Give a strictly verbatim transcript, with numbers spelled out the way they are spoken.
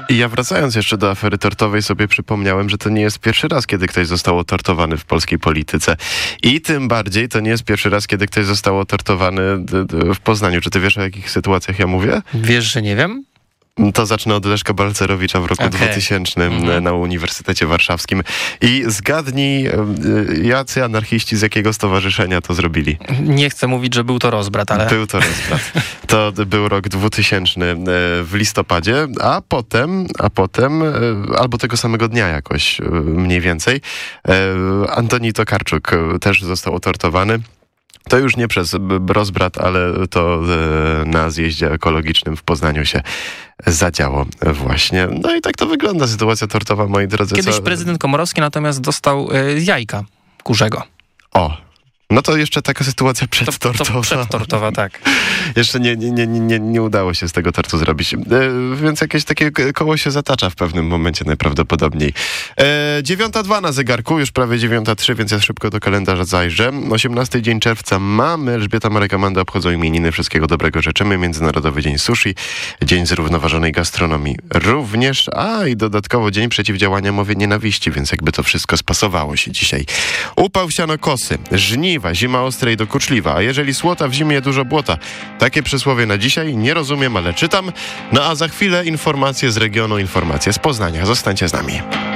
I ja wracając jeszcze do afery tortowej sobie przypomniałem, że to nie jest pierwszy raz, kiedy ktoś został otortowany w polskiej polityce. I tym bardziej to nie jest pierwszy raz, kiedy ktoś został otortowany w Poznaniu. Czy ty wiesz, o jakich sytuacjach ja mówię? Wiesz, że nie wiem? To zacznę od Leszka Balcerowicza w roku okay. dwutysięcznym mhm. na Uniwersytecie Warszawskim. I zgadnij, jacy anarchiści z jakiego stowarzyszenia to zrobili. Nie chcę mówić, że był to rozbrat, ale... Był to rozbrat. To był rok dwutysięczny w listopadzie, a potem, a potem, albo tego samego dnia jakoś mniej więcej, Antoni Tokarczuk też został otortowany. To już nie przez rozbrat, ale to na zjeździe ekologicznym w Poznaniu się zadziało właśnie. No i tak to wygląda sytuacja tortowa, moi drodzy. Kiedyś co... prezydent Komorowski natomiast dostał y, jajka kurzego. O, no to jeszcze taka sytuacja przedtortowa. To, to przedtortowa, tak. Jeszcze nie, nie, nie, nie, nie udało się z tego tortu zrobić. E, więc jakieś takie koło się zatacza w pewnym momencie najprawdopodobniej. E, dziewiąta dwa na zegarku, już prawie dziewiąta trzy, więc ja szybko do kalendarza zajrzę. osiemnasty dzień czerwca mamy. Elżbieta, Marek, Amanda obchodzą imieniny. Wszystkiego dobrego życzymy. Międzynarodowy Dzień Sushi. Dzień Zrównoważonej Gastronomii również. A i dodatkowo Dzień Przeciwdziałania Mowie Nienawiści, więc jakby to wszystko spasowało się dzisiaj. Upał sianokosy, żniwa, zima ostra i dokuczliwa. A jeżeli słota, w zimie dużo błota. Takie przysłowie na dzisiaj nie rozumiem, ale czytam. No a za chwilę informacje z regionu, informacje z Poznania. Zostańcie z nami.